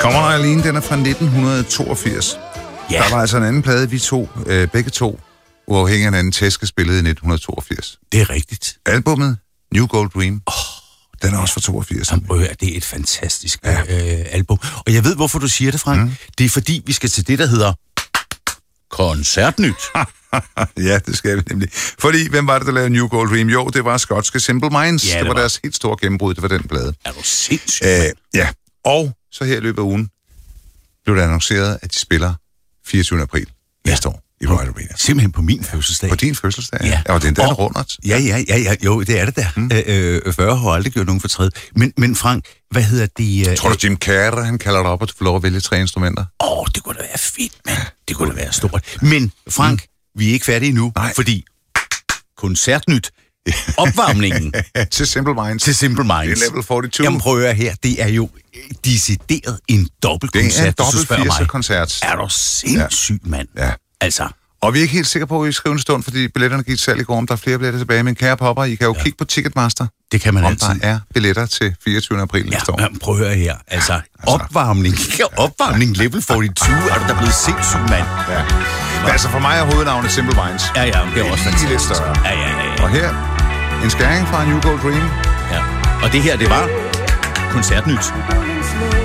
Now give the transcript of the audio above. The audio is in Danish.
Kommer der alene, den er fra 1982. Ja. Der var altså en anden plade, vi to, begge to, uafhængig af hinanden, tæske spillede i 1982. Det er rigtigt. Albummet, New Gold Dream, den er også fra 82. Det er et fantastisk album. Og jeg ved, hvorfor du siger det, Frank. Det er fordi, vi skal til det, der hedder Koncertnyt. Ja, det skal vi nemlig. Fordi, hvem var det, der lavede New Gold Dream? Jo, det var skotske Simple Minds. Ja, det var deres helt store gennembrud, det var den plade. Er du sindssyg? Ja, og så her i løbet af ugen blev det annonceret, at de spiller 24. april næste år i Royal Arena. Simpelthen på min fødselsdag. På din fødselsdag? Ja. Og det er en rundt. Ja, jo, det er det der. 40 har aldrig gjort nogen fortræd. Men Frank, hvad hedder det? Jeg tror du, Jim Carrey, han kalder dig op, og du får lov at vælge 3 instrumenter? Det kunne da være fedt, mand. Det kunne da være stort. Men Frank, vi er ikke færdige endnu, fordi Koncertnyt, opvarmningen til Simple Minds. Det er level 42. Jamen prøv at høre her, det er jo decideret en dobbeltkoncert. Det er en dobbelt 80'er-koncert. Er du sindssyg, mand? Ja. Altså. Og vi er ikke helt sikre på, at vi skriver en stund, fordi billetterne gik salg i går, om der er flere billetter tilbage. Men kære popper, I kan jo kigge på Ticketmaster. Det kan man altid. Om der er billetter til 24. april næste år. Ja, prøv at høre her. Altså, opvarmning level 42, er du da blevet sindssyg, mand? Ja. Altså for mig er hovednavnet Simple Minds. Ja, det er også fantastisk. Lidt større. Ja. Og her, en skæring fra New Gold Dream. Ja. Og det her, det var Koncertnyt.